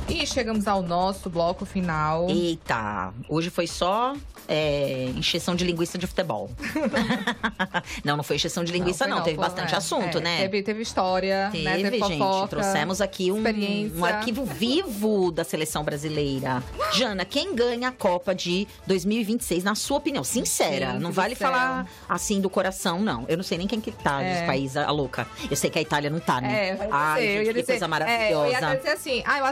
E chegamos ao nosso bloco final. Eita, hoje foi só encheção de linguiça de futebol. Não foi encheção de linguiça, não. Teve bastante assunto, né? Teve história, teve, né? Teve gente. fofoca, trouxemos aqui um arquivo vivo da seleção brasileira. Jana, quem ganha a Copa de 2026, na sua opinião? Sincera, não vale falar assim do coração, não. Eu não sei nem quem que tá dos países, a louca. Eu sei que a Itália não tá, né? Ai, gente, que coisa maravilhosa. Eu ia dizer assim, eu